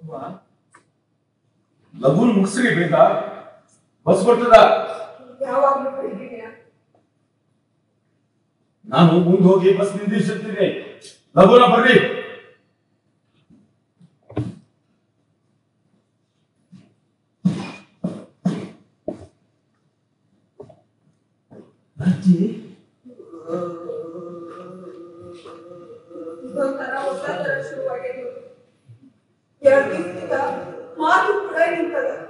ಲಘುನ್ ಮುಗಿಸ್ರಿ ಬೇಗ, ಬಸ್ ಬರ್ತದ. ಯಾವಾಗ್ಲೂ ಬೆಳಿಗ್ಗೆ ನಾನು ಮುಂದೆ ಹೋಗಿ ಬಸ್ ನಿಂದಿರ್ತೀನಿ. ಲಘುನ ಬರ್ರಿ. ಶುರುವಾಗಿದೆ. 2 ದಿವಸದಿಂದ ಮಾತು ಕೂಡ ನಿಂತದ.